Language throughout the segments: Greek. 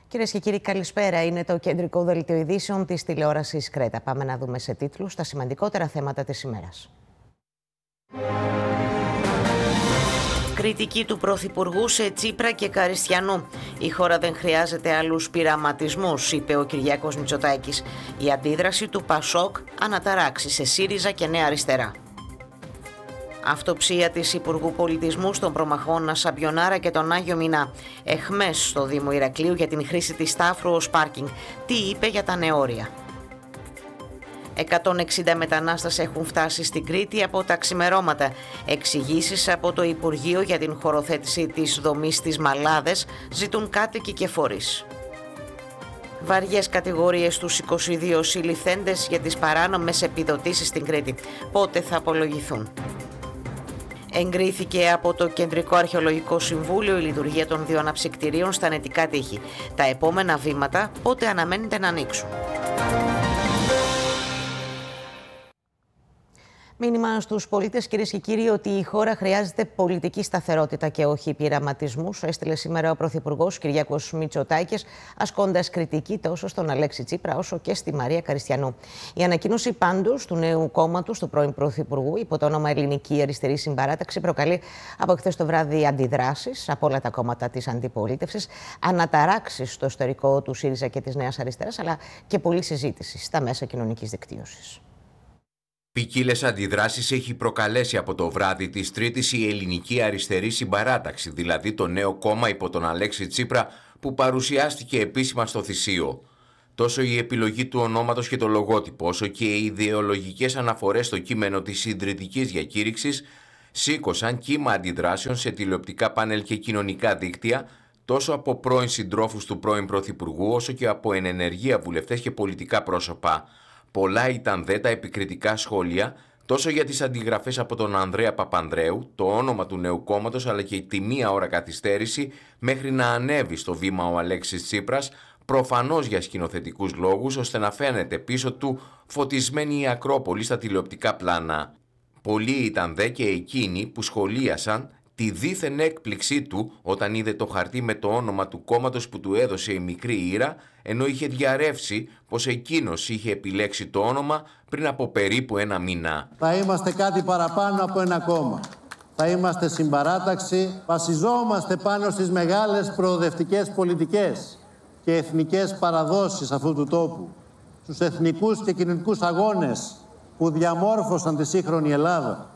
Κυρίες και κύριοι, καλησπέρα. Είναι το κεντρικό δελτίο ειδήσεων της τηλεόρασης Κρέτα. Πάμε να δούμε σε τίτλους τα σημαντικότερα θέματα της ημέρας. Κριτική του Πρωθυπουργού σε Τσίπρα και Καριστιανού. Η χώρα δεν χρειάζεται άλλους πειραματισμούς, είπε ο Κυριάκος Μητσοτάκης. Η αντίδραση του Πασόκ αναταράξει σε ΣΥΡΙΖΑ και Νέα Αριστερά. Αυτοψία της Υπουργού Πολιτισμού στον προμαχώνα Σαμπιονάρα και τον Άγιο Μινά. Εχμές στο Δήμο Ηρακλείου για την χρήση της Στάφρου ως πάρκινγκ. Τι είπε για τα νεόρια. 160 μετανάστες έχουν φτάσει στην Κρήτη από τα ξημερώματα. Εξηγήσεις από το Υπουργείο για την χωροθέτηση της δομής στις Μαλάδες ζητούν κάτοικοι και φορείς. Βαριές κατηγορίες στους 22 συλληφθέντες για τις παράνομες επιδοτήσεις στην Κρήτη. Πότε θα απολογηθούν. Εγκρίθηκε από το Κεντρικό Αρχαιολογικό Συμβούλιο η λειτουργία των δύο αναψυκτηρίων στα Νετικά Τείχη. Τα επόμενα βήματα πότε αναμένεται να ανοίξουν. Μήνυμα στους πολίτες, κυρίες και κύριοι, ότι η χώρα χρειάζεται πολιτική σταθερότητα και όχι πειραματισμούς. Έστειλε σήμερα ο Πρωθυπουργός Κυριάκος Μητσοτάκης, ασκώντας κριτική τόσο στον Αλέξη Τσίπρα όσο και στη Μαρία Καριστιανού. Η ανακοίνωση πάντως του νέου κόμματος του πρώην Πρωθυπουργού, υπό το όνομα Ελληνική Αριστερή Συμπαράταξη, προκαλεί από χθες το βράδυ αντιδράσεις από όλα τα κόμματα της αντιπολίτευσης, αναταράξεις στο ιστορικό του ΣΥΡΙΖΑ και της Νέας Αριστεράς, αλλά και πολλή συζήτηση στα μέσα κοινωνικής δικτύωσης. Ποικίλες αντιδράσεις έχει προκαλέσει από το βράδυ της Τρίτης η Ελληνική Αριστερή Συμπαράταξη, δηλαδή το νέο κόμμα υπό τον Αλέξη Τσίπρα που παρουσιάστηκε επίσημα στο Θησίο. Τόσο η επιλογή του ονόματος και το λογότυπο, όσο και οι ιδεολογικές αναφορές στο κείμενο της συντηρητικής διακήρυξης σήκωσαν κύμα αντιδράσεων σε τηλεοπτικά πάνελ και κοινωνικά δίκτυα, τόσο από πρώην συντρόφους του πρώην Πρωθυπουργού, όσο και από ενενεργεία βουλευτές και πολιτικά πρόσωπα. Πολλά ήταν δε τα επικριτικά σχόλια τόσο για τις αντιγραφές από τον Ανδρέα Παπανδρέου, το όνομα του νέου κόμματος, αλλά και τη μία ώρα καθυστέρηση μέχρι να ανέβει στο βήμα ο Αλέξης Τσίπρας, προφανώς για σκηνοθετικούς λόγους, ώστε να φαίνεται πίσω του φωτισμένη η Ακρόπολη στα τηλεοπτικά πλάνα. Πολλοί ήταν δε και εκείνοι που σχολίασαν τη δίθεν έκπληξή του όταν είδε το χαρτί με το όνομα του κόμματος που του έδωσε η μικρή Ήρα, ενώ είχε διαρρεύσει πως εκείνος είχε επιλέξει το όνομα πριν από περίπου ένα μήνα. Θα είμαστε κάτι παραπάνω από ένα κόμμα. Θα είμαστε συμπαράταξη. Βασιζόμαστε πάνω στις μεγάλες προοδευτικές πολιτικές και εθνικές παραδόσεις αυτού του τόπου, στους εθνικούς και κοινωνικούς αγώνες που διαμόρφωσαν τη σύγχρονη Ελλάδα.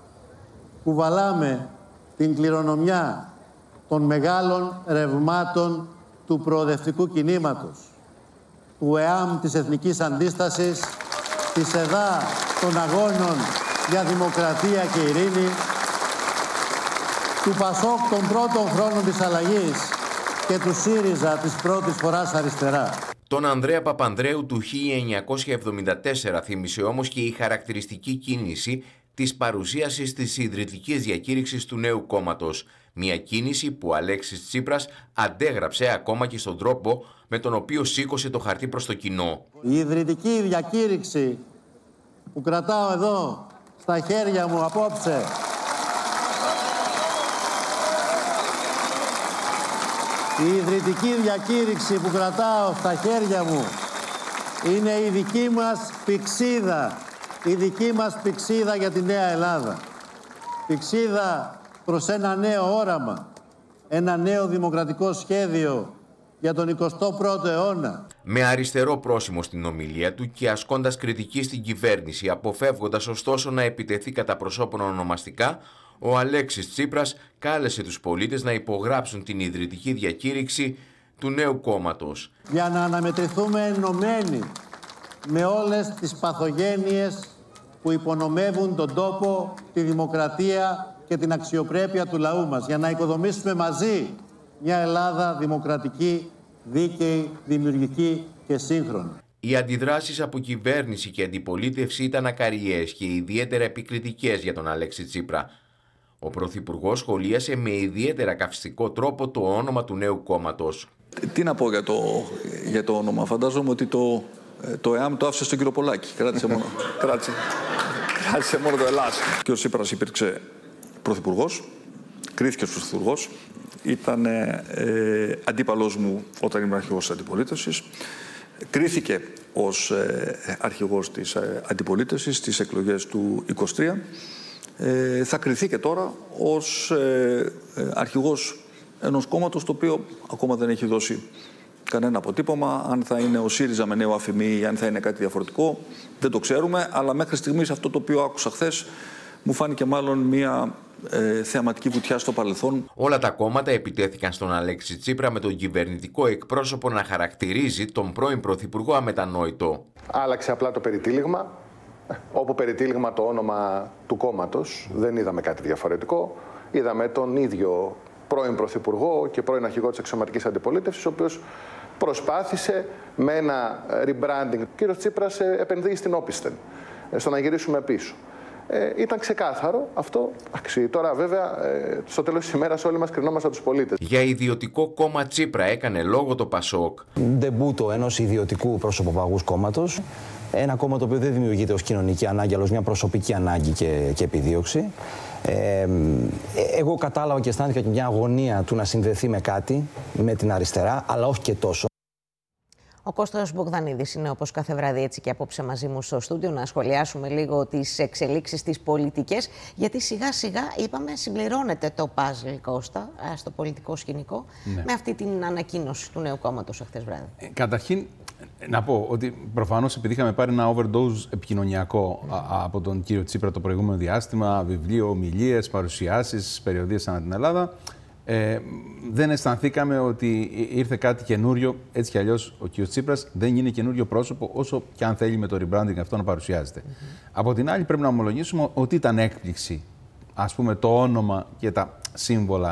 Κουβαλάμε την κληρονομιά των μεγάλων ρευμάτων του προοδευτικού κινήματος, του ΕΑΜ της Εθνικής Αντίστασης, της ΕΔΑ των αγώνων για δημοκρατία και ειρήνη, του ΠΑΣΟΚ των πρώτων χρόνων της αλλαγής και του ΣΥΡΙΖΑ της πρώτης φοράς αριστερά. Τον Ανδρέα Παπανδρέου του 1974 θύμισε όμως και η χαρακτηριστική κίνηση της παρουσίασης της ιδρυτικής διακήρυξης του νέου κόμματος. Μια κίνηση που ο Αλέξης Τσίπρας αντέγραψε ακόμα και στον τρόπο με τον οποίο σήκωσε το χαρτί προς το κοινό. Η ιδρυτική διακήρυξη που κρατάω εδώ στα χέρια μου απόψε η ιδρυτική διακήρυξη που κρατάω στα χέρια μου είναι η δική μας πηξίδα. Η δική μας πηξίδα για τη Νέα Ελλάδα. Πηξίδα προς ένα νέο όραμα. Ένα νέο δημοκρατικό σχέδιο για τον 21ο αιώνα. Με αριστερό πρόσημο στην ομιλία του και ασκώντας κριτική στην κυβέρνηση, αποφεύγοντας ωστόσο να επιτεθεί κατά προσώπων ονομαστικά, ο Αλέξης Τσίπρας κάλεσε τους πολίτες να υπογράψουν την ιδρυτική διακήρυξη του νέου κόμματος. Για να αναμετρηθούμε ενωμένοι με όλες τις παθογένειες που υπονομεύουν τον τόπο, τη δημοκρατία και την αξιοπρέπεια του λαού μας, για να οικοδομήσουμε μαζί μια Ελλάδα δημοκρατική, δίκαιη, δημιουργική και σύγχρονη. Οι αντιδράσεις από κυβέρνηση και αντιπολίτευση ήταν ακαριές και ιδιαίτερα επικριτικές για τον Αλέξη Τσίπρα. Ο Πρωθυπουργός σχολίασε με ιδιαίτερα καυστικό τρόπο το όνομα του νέου κόμματος. Τι να πω για το όνομα. Φαντάζομαι ότι το ΕΑΜ το άφησε στον κύριο Πολάκη. Κράτησε μόνο το Ελλάς. Ο κ. Τσίπρας υπήρξε πρωθυπουργός κρίθηκε ως πρωθυπουργός. Ήταν αντίπαλός μου όταν ήμουν αρχηγός της αντιπολίτευσης. Κρίθηκε ως αρχηγός της αντιπολίτευσης στις εκλογές του 2023. Θα κριθεί και τώρα ως αρχηγός ενός κόμματος το οποίο ακόμα δεν έχει δώσει κανένα αποτύπωμα. Αν θα είναι ο ΣΥΡΙΖΑ με νέο αφημί ή αν θα είναι κάτι διαφορετικό, δεν το ξέρουμε. Αλλά μέχρι στιγμής αυτό το οποίο άκουσα χθες μου φάνηκε μάλλον μια θεαματική βουτιά στο παρελθόν. Όλα τα κόμματα επιτέθηκαν στον Αλέξη Τσίπρα με τον κυβερνητικό εκπρόσωπο να χαρακτηρίζει τον πρώην Πρωθυπουργό αμετανόητο. Άλλαξε απλά το περιτύλιγμα. Όπου περιτύλιγμα το όνομα του κόμματος, δεν είδαμε κάτι διαφορετικό. Είδαμε τον ίδιο πρώην Πρωθυπουργό και πρώην αρχηγό της αξιωματικής αντιπολίτευσης, ο οποίος προσπάθησε με ένα rebranding. Ο κύριος Τσίπρας επενδύει στην όπισθεν, στο να γυρίσουμε πίσω. Ήταν ξεκάθαρο αυτό. Τώρα βέβαια, στο τέλος της ημέρας όλοι μας κρινόμαστε τους πολίτες. Για ιδιωτικό κόμμα Τσίπρα έκανε λόγο το ΠΑΣΟΚ. Ντεμπούτο ενός ιδιωτικού προσωποπαγούς κόμματος. Ένα κόμμα το οποίο δεν δημιουργείται ως κοινωνική ανάγκη, αλλά ως μια προσωπική ανάγκη και επιδίωξη. Εγώ κατάλαβα και αισθάνθηκα και μια αγωνία του να συνδεθεί με κάτι, με την αριστερά, αλλά όχι και τόσο. Ο Κώστας Μπογδανίδης είναι όπως κάθε βράδυ έτσι και απόψε μαζί μου στο στούντιο να σχολιάσουμε λίγο τις εξελίξεις τις πολιτικές, γιατί σιγά σιγά είπαμε συμπληρώνεται το παζλ, Κώστα, στο πολιτικό σκηνικό, με αυτή την ανακοίνωση του νέου κόμματος εχθές βράδυ. Καταρχήν, να πω ότι προφανώς επειδή είχαμε πάρει ένα overdose επικοινωνιακό από τον κύριο Τσίπρα το προηγούμενο διάστημα, βιβλίο, ομιλίες, παρουσιάσεις, περιοδίες ανά την Ελλάδα, δεν αισθανθήκαμε ότι ήρθε κάτι καινούριο. Έτσι κι αλλιώς ο κ. Τσίπρας δεν είναι καινούριο πρόσωπο, όσο και αν θέλει με το rebranding αυτό να παρουσιάζεται. Από την άλλη, πρέπει να ομολογήσουμε ότι ήταν έκπληξη, ας πούμε, το όνομα και τα σύμβολα